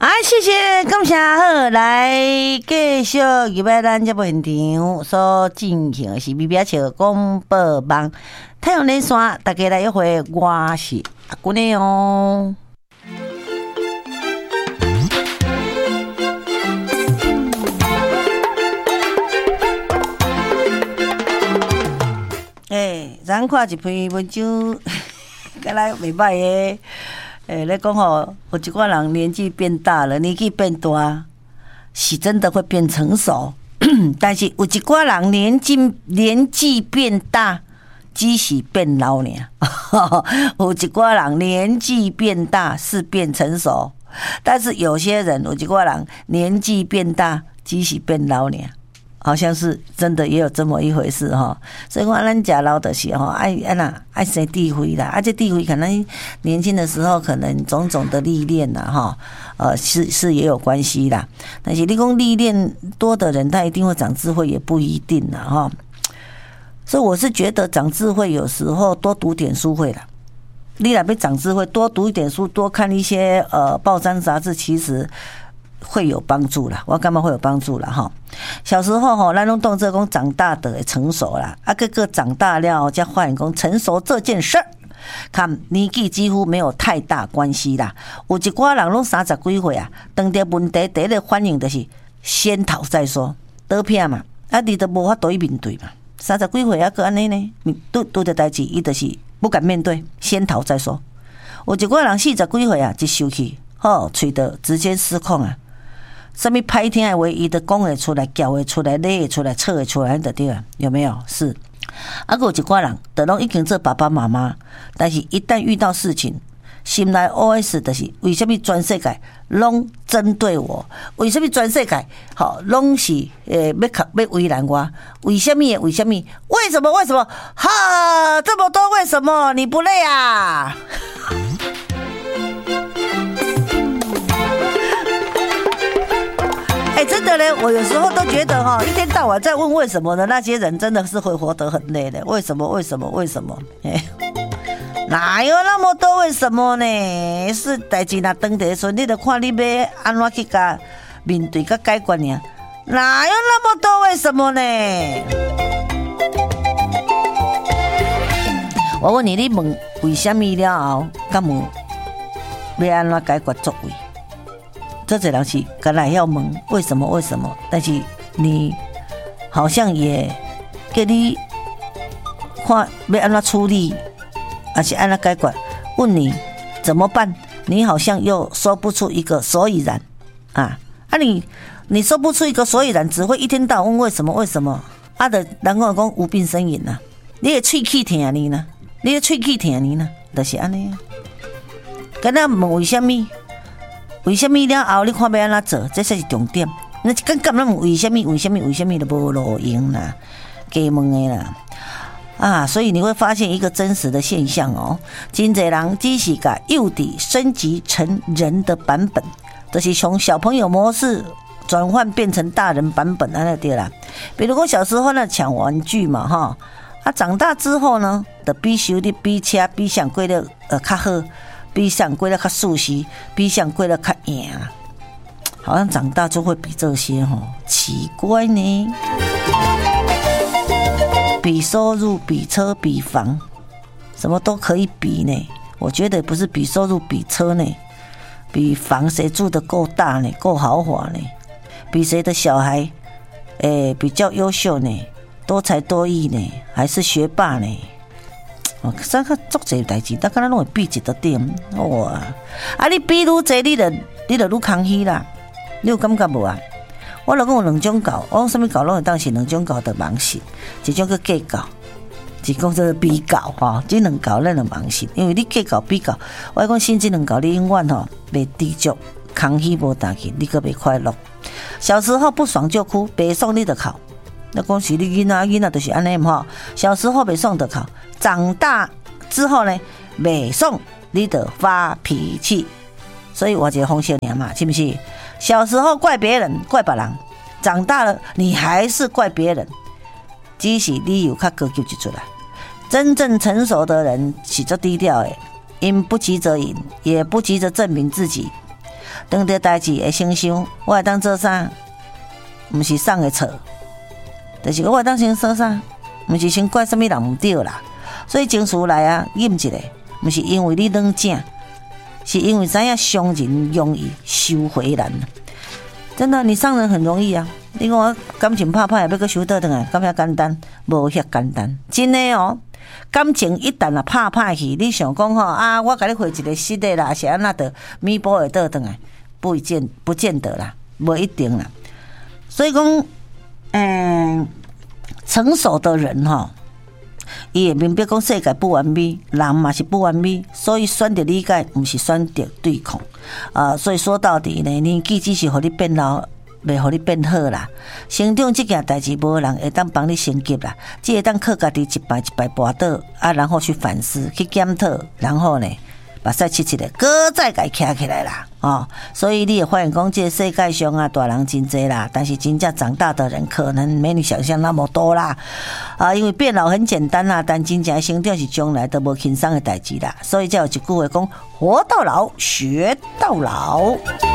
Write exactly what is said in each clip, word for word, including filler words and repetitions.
啊，谢谢，感谢好，来继续入来咱这部现场所进行的是咪咪笑广播网太阳连线，大家来一回，我是阿姑娘哦。诶、欸，咱看一篇文章，敢若袂歹诶。诶，咧讲吼，有一寡人年纪变大了，年纪变大，是真的会变成熟。但是有一寡人年纪年纪变大，只是变老尔。有一寡人年纪变大是变成熟，但是有些人有一寡人年纪变大，只是变老尔。好像是真的也有这么一回事哈，所以讲咱食老的是吼，爱爱哪爱生智慧啦，啊这智慧可能年轻的时候可能种种的历练啦哈，呃是是也有关系啦。但是你讲历练多的人，他一定会长智慧，也不一定啦哈。所以我是觉得长智慧有时候多读点书会啦。你若要长智慧，多读一点书，多看一些呃报章杂志，其实会有帮助啦，我感觉会有帮助啦哈。小时候吼，咱拢当作讲长大的会成熟啦，啊，个个长大了才发现讲成熟这件事，看年纪几乎没有太大关系啦。有一寡人拢三十几岁啊，当着问题第一个反应就是先逃再说，倒片嘛，啊，你都无法度去面对嘛。三十几岁啊，个安尼呢，拄拄着代志，伊就是不敢面对，先逃再说。有一寡人四十几岁啊，一生气，吼，嘴的直接失控啊。什么歹听的话，伊都讲会出来，叫会出来，骂会出来，吵会出来，就对了，有没有？是。啊，有一寡人，就拢已经做爸爸妈妈，但是一旦遇到事情，心内 O S 就是为什么全世界拢针对我？为什么全世界好拢是诶要靠要为难我？为什么？为什么？为什么？为什么？哈，这么多为什么？你不累啊？哎、欸，真的嘞，我有时候都觉得哈，一天到晚在问为什么的那些人，真的是会活得很累的。为什么？为什么？为什么？哎、欸，哪有那么多为什么呢？是代志若当地顺，你就看你要安怎去甲面对甲解决呢？哪有那么多为什么呢？我问你，你问为什么了后，敢问要安怎解决作为？这这人是本来要问为什么为什么，但是你好像也给你看要安怎处理，还是安怎解决？问你怎么办，你好像又说不出一个所以然啊！啊你你说不出一个所以然，只会一天到晚问为什么为什么啊的，人讲讲无病呻吟呐，你的喙齿疼你呢？你的喙齿疼你呢？就是安尼啊！跟他问为什么？为什么了后你看要安怎做，这才是重点。那刚刚那为什么为什么为什么都无路用啦，加问的啦啊！所以你会发现一个真实的现象哦，真侪人只是把幼体升级成人的版本，就是从小朋友模式转换变成大人版本安尼对啦。比如说小时候那抢玩具嘛哈，啊长大之后呢，就比修理、比车、比上过了呃较好。比上过得较舒适，比上过得较赢，好像长大就会比这些吼，奇怪呢。比收入、比车、比房，什么都可以比呢。我觉得不是比收入、比车呢，比房谁住得够大呢，够豪华呢，比谁的小孩诶、欸、比较优秀呢，多才多艺呢，还是学霸呢？哦，啥个足侪代志，大家拢会比一个点哇！啊，你比愈侪，你就你就愈空虚啦。你有感觉无啊？我老讲有两种狗，我讲什么狗拢会当是两种狗的盲信，一种叫假狗，一种叫比狗吼。这两狗咱就盲信，因为你假狗比狗，我讲信这两狗你永远吼袂知足，空虚无大去，你个袂快乐。小时候不爽就哭，袂爽你就哭。那讲是你囡仔囡仔就是安尼吼，小时候袂爽就哭。长大之后呢，袂爽你就发脾气，所以我一个风少年嘛，是不是？小时候怪别人，怪别人，长大了你还是怪别人，只是你有较高级一出来。真正成熟的人是足低调的，因不急着赢，也不急着证明自己。 当着代志会先想，我会当做啥？毋是送的错，就是我会当先说啥？毋是先怪什么人毋对啦。所以情绪来啊，忍一下，毋是因为你冷静，是因为知影伤人容易收回难。真的，你伤人很容易啊！你讲我感情拍拍，要搁收倒转来，敢遐简单？无遐简单，真的哦。感情一旦啊拍拍去，你想讲吼啊，我甲你回一个新的啦，是安那的弥补会倒转来，不一见不见得啦，无一定啦。所以讲，嗯，成熟的人吼，伊会明白讲世界不完美，人嘛是不完美，所以选择理解，毋是选择对抗。啊，所以说到底呢，年纪只是互你变老，袂互你变好啦。成长这件代志，无人会当帮你升级啦，只会当靠家己一摆一摆跋倒啊，然后去反思、去检讨，然后呢，把屎切一个，搁再家徛起来啦。哦，所以你也发现讲，这个世界上啊，大人真多啦，但是真正长大的人可能没你想象那么多啦。啊，因为变老很简单啦，但真正成长是将来都无轻松的代志啦。所以才有一句话讲：活到老，学到老。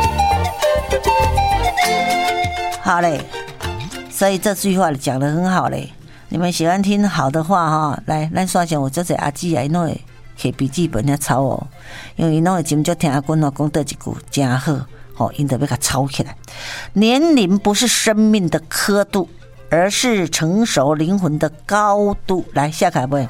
好嘞，所以这句话讲得很好嘞。你们喜欢听好的话哈，来，咱刷上我这些阿姊啊，因为摕笔记本遐抄哦，因为伊拢会真足听阿君哦讲倒一句真好，吼，因得要甲抄起来。年龄不是生命的刻度，而是成熟灵魂的高度。来，下凯不？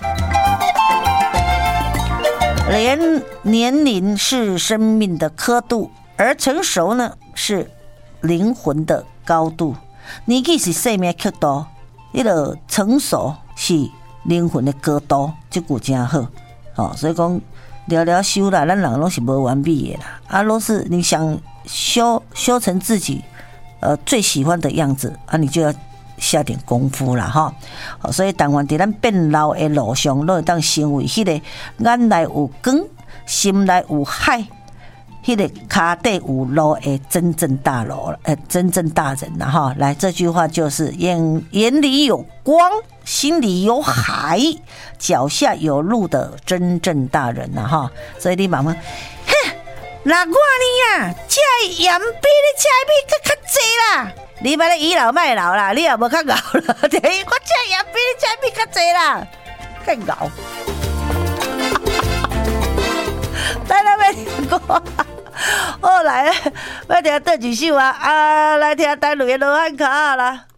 年年龄是生命的刻度，而成熟呢是灵魂的高度。年纪是生命刻度，迄个成熟是灵魂的高度，这句真好。哦，所以讲聊聊修啦，咱人拢是无完美的啦。啊，若是你想修修成自己呃最喜欢的样子啊，你就要下点功夫啦哈。哦，所以但愿在咱变老的路上，拢会当成为迄个眼内有光、心内有海、迄个脚底有路的真正大佬，呃，真正大人啦哈。来，这句话就是眼眼里有光，心里有海，脚下有路的真正大人呐、啊、哈！所以你慢慢，哼，那我呢啊，这盐比你这米更较济啦！你别咧倚老卖老啦，你也无较熬啦，我这盐比你这米较济啦，更熬。来来，要听歌，好来，要听倒一首啊啊！来听单雷的罗汉卡啦。